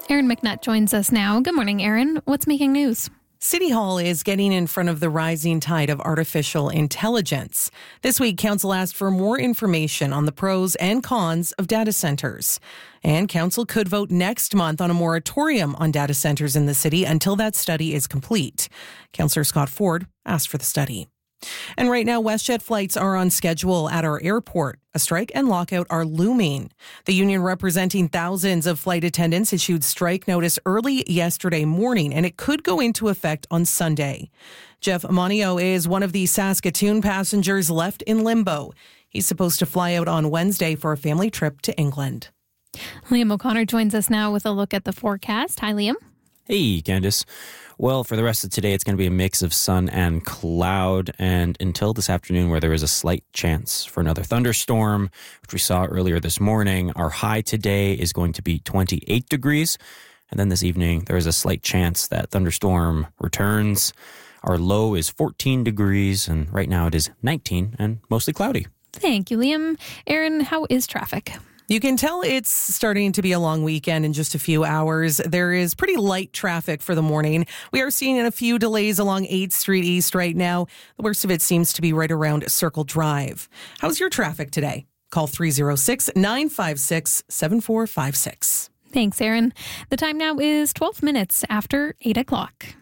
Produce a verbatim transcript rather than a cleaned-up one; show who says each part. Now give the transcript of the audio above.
Speaker 1: Erin McNutt joins us now. Good morning, Erin. What's making news?
Speaker 2: City Hall is getting in front of the rising tide of artificial intelligence. This week, Council asked for more information on the pros and cons of data centers. And Council could vote next month on a moratorium on data centers in the city until that study is complete. Councillor Scott Ford asked for the study. And right now, WestJet flights are on schedule at our airport. A strike and lockout are looming. The union representing thousands of flight attendants issued strike notice early yesterday morning, and it could go into effect on Sunday. Jeff Monio is one of the Saskatoon passengers left in limbo. He's supposed to fly out on Wednesday for a family trip to England.
Speaker 1: Liam O'Connor joins us now with a look at the forecast. Hi, Liam.
Speaker 3: Hey, Candice. Well, for the rest of today, it's going to be a mix of sun and cloud, and until this afternoon where there is a slight chance for another thunderstorm, which we saw earlier this morning. Our high today is going to be twenty-eight degrees, and then this evening there is a slight chance that thunderstorm returns. Our low is fourteen degrees, and right now it is nineteen and mostly cloudy.
Speaker 1: Thank you, Liam. Erin, how is traffic?
Speaker 2: You can tell it's starting to be a long weekend in just a few hours. There is pretty light traffic for the morning. We are seeing a few delays along eighth Street East right now. The worst of it seems to be right around Circle Drive. How's your traffic today? Call three oh six, nine five six, seven four five six.
Speaker 1: Thanks, Erin. The time now is twelve minutes after eight o'clock.